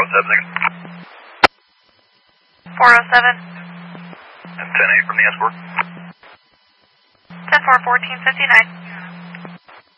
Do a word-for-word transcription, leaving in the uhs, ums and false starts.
seven again. four oh seven. And ten eight from the escort. ten four, fourteen fifty-nine.